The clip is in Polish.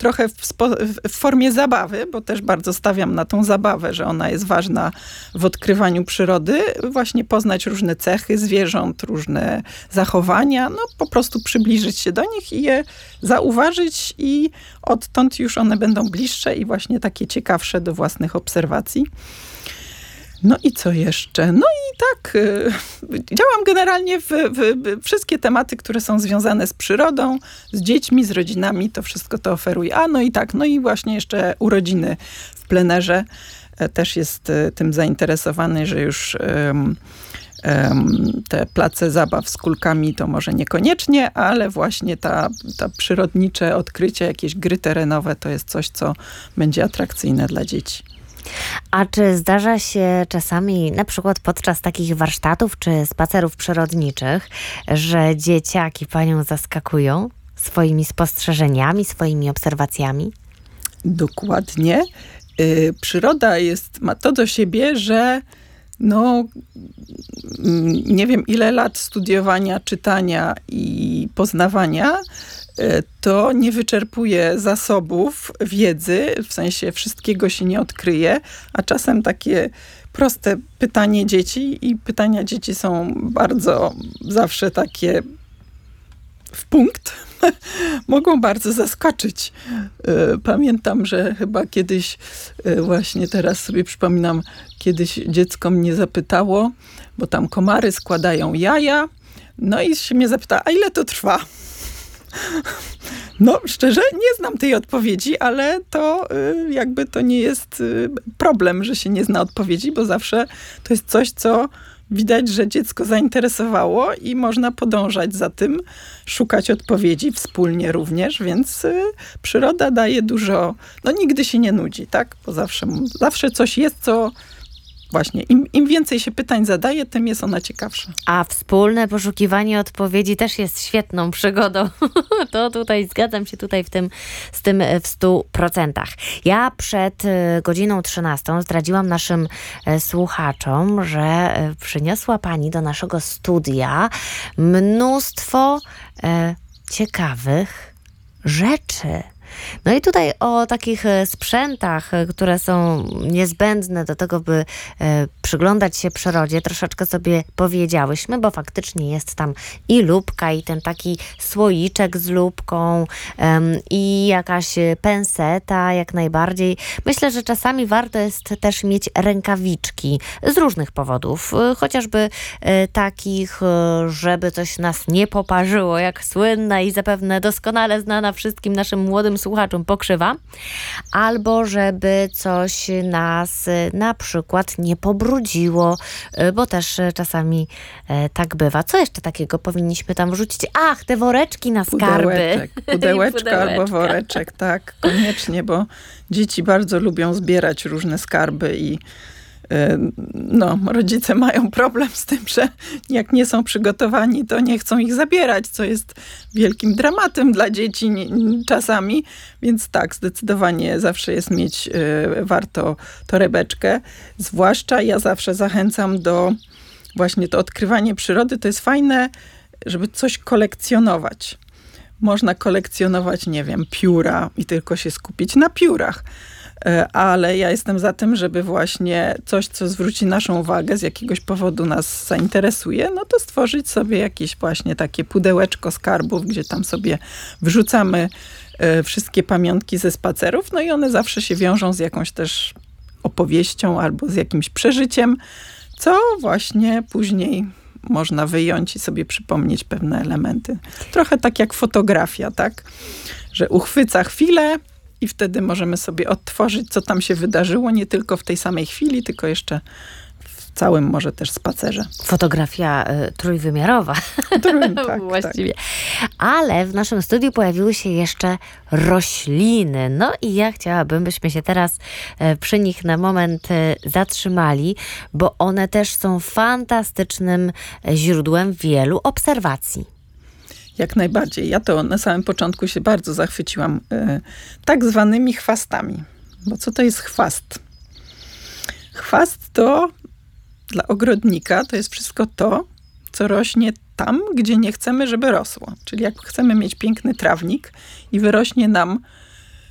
trochę w formie zabawy, bo też bardzo stawiam na tą zabawę, że ona jest ważna w odkrywaniu przyrody, właśnie poznać różne cechy zwierząt, różne zachowania, no po prostu przybliżyć się do nich i je zauważyć i odtąd już one będą bliższe i właśnie takie ciekawsze do własnych obserwacji. No i co jeszcze? No i tak, działam generalnie w wszystkie tematy, które są związane z przyrodą, z dziećmi, z rodzinami, to wszystko to oferuję. No i właśnie jeszcze urodziny w plenerze. Też jest tym zainteresowany, że już te place zabaw z kulkami to może niekoniecznie, ale właśnie ta przyrodnicze odkrycie, jakieś gry terenowe, to jest coś, co będzie atrakcyjne dla dzieci. A czy zdarza się czasami, na przykład podczas takich warsztatów czy spacerów przyrodniczych, że dzieciaki panią zaskakują swoimi spostrzeżeniami, swoimi obserwacjami? Dokładnie. Przyroda ma to do siebie, że nie wiem ile lat studiowania, czytania i poznawania, to nie wyczerpuje zasobów wiedzy, w sensie wszystkiego się nie odkryje, a czasem takie proste pytanie dzieci i pytania dzieci są bardzo zawsze takie w punkt, mogą bardzo zaskoczyć. Pamiętam, że chyba kiedyś, właśnie teraz sobie przypominam, kiedyś dziecko mnie zapytało, bo tam komary składają jaja, no i się mnie zapytała, a ile to trwa? No, szczerze, nie znam tej odpowiedzi, ale to jakby to nie jest problem, że się nie zna odpowiedzi, bo zawsze to jest coś, co widać, że dziecko zainteresowało i można podążać za tym, szukać odpowiedzi wspólnie również, więc przyroda daje dużo, nigdy się nie nudzi, tak? Bo zawsze coś jest, co właśnie, im więcej się pytań zadaje, tym jest ona ciekawsza. A wspólne poszukiwanie odpowiedzi też jest świetną przygodą. To tutaj zgadzam się z tym w 100%. Ja przed godziną 13 zdradziłam naszym słuchaczom, że przyniosła pani do naszego studia mnóstwo ciekawych rzeczy. No i tutaj o takich sprzętach, które są niezbędne do tego, by przyglądać się przyrodzie, troszeczkę sobie powiedziałyśmy, bo faktycznie jest tam i lupka, i ten taki słoiczek z lupką, i jakaś penseta, jak najbardziej. Myślę, że czasami warto jest też mieć rękawiczki z różnych powodów, chociażby takich, żeby coś nas nie poparzyło, jak słynna i zapewne doskonale znana wszystkim naszym młodym słuchaczom pokrzywa, albo żeby coś nas na przykład nie pobrudziło, bo też czasami tak bywa. Co jeszcze takiego powinniśmy tam wrzucić? Ach, te woreczki na skarby. Pudełeczka albo woreczek, tak, koniecznie, bo dzieci bardzo lubią zbierać różne skarby i rodzice mają problem z tym, że jak nie są przygotowani, to nie chcą ich zabierać, co jest wielkim dramatem dla dzieci czasami. Więc tak, zdecydowanie zawsze jest mieć warto torebeczkę. Zwłaszcza ja zawsze zachęcam do właśnie to odkrywanie przyrody. To jest fajne, żeby coś kolekcjonować. Można kolekcjonować, nie wiem, pióra i tylko się skupić na piórach. Ale ja jestem za tym, żeby właśnie coś, co zwróci naszą uwagę, z jakiegoś powodu nas zainteresuje, to stworzyć sobie jakieś właśnie takie pudełeczko skarbów, gdzie tam sobie wrzucamy wszystkie pamiątki ze spacerów, i one zawsze się wiążą z jakąś też opowieścią albo z jakimś przeżyciem, co właśnie później można wyjąć i sobie przypomnieć pewne elementy. Trochę tak jak fotografia, tak? Że uchwyca chwilę, i wtedy możemy sobie odtworzyć, co tam się wydarzyło, nie tylko w tej samej chwili, tylko jeszcze w całym może też spacerze. Fotografia trójwymiarowa. Tak, właściwie. Tak. Ale w naszym studiu pojawiły się jeszcze rośliny. No i ja chciałabym, byśmy się teraz przy nich na moment zatrzymali, bo one też są fantastycznym źródłem wielu obserwacji. Jak najbardziej. Ja to na samym początku się bardzo zachwyciłam tak zwanymi chwastami. Bo co to jest chwast? Chwast to dla ogrodnika to jest wszystko to, co rośnie tam, gdzie nie chcemy, żeby rosło. Czyli jak chcemy mieć piękny trawnik i wyrośnie nam